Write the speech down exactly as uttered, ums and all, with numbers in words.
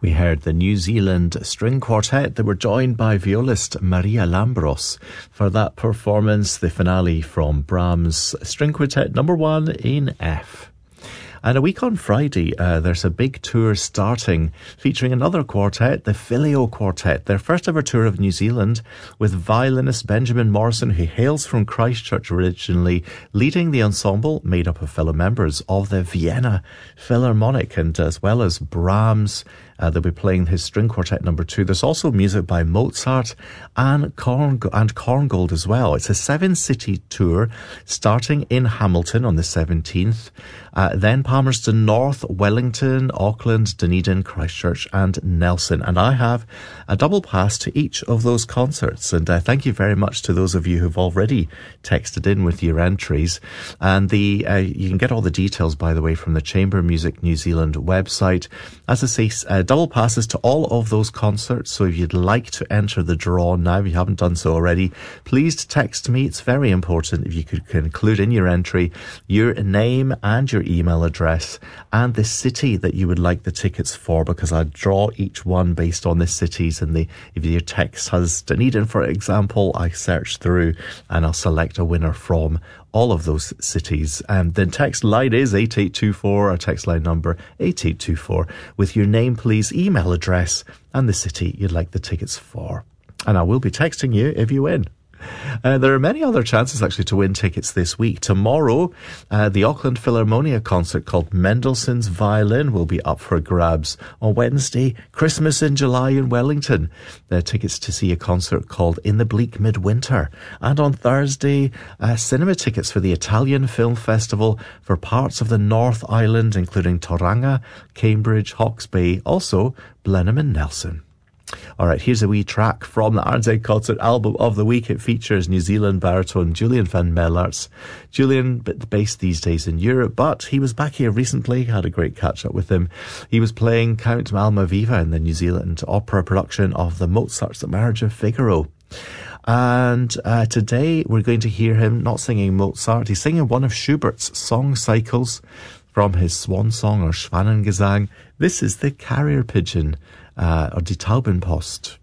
We heard the New Zealand String Quartet. They were joined by violist Maria Lambros for that performance, the finale from Brahms' String Quartet number one in F. And a week on Friday, uh, there's a big tour starting featuring another quartet, the Filio Quartet, their first ever tour of New Zealand, with violinist Benjamin Morrison, who hails from Christchurch originally, leading the ensemble made up of fellow members of the Vienna Philharmonic, and as well as Brahms. Uh, they'll be playing his String Quartet number two. There's also music by Mozart and, Korn- and Korngold as well. It's a seven-city tour starting in Hamilton on the seventeenth, uh, then Palmerston North, Wellington, Auckland, Dunedin, Christchurch and Nelson. And I have a double pass to each of those concerts. And uh, thank you very much to those of you who've already texted in with your entries. And the uh, you can get all the details, by the way, from the Chamber Music New Zealand website. As I say, uh, double passes to all of those concerts. So if you'd like to enter the draw now, if you haven't done so already, please text me. It's very important if you could include in your entry your name and your email address and the city that you would like the tickets for, because I draw each one based on the cities. And the if your text has Dunedin, for example, I search through and I'll select a winner from all of those cities. And the text line is eight eight two four, our text line number eight eight two four, with your name, please, email address and the city you'd like the tickets for. And I will be texting you if you win. Uh, there are many other chances actually to win tickets this week. Tomorrow, uh, the Auckland Philharmonia concert called Mendelssohn's Violin will be up for grabs. On Wednesday, Christmas in July in Wellington. There are tickets to see a concert called In the Bleak Midwinter. And on Thursday, uh, cinema tickets for the Italian Film Festival for parts of the North Island, including Tauranga, Cambridge, Hawke's Bay, also Blenheim and Nelson. All right, here's a wee track from the R N Z Concert Album of the Week. It features New Zealand baritone Julian van Mellarts. Julian, based these days in Europe, but he was back here recently. Had a great catch-up with him. He was playing Count Almaviva in the New Zealand opera production of the Mozart's The Marriage of Figaro. And uh, today we're going to hear him not singing Mozart. He's singing one of Schubert's song cycles from his Swan Song or Schwanengesang. This is the Carrier Pigeon, uh, or Die Taubenpost.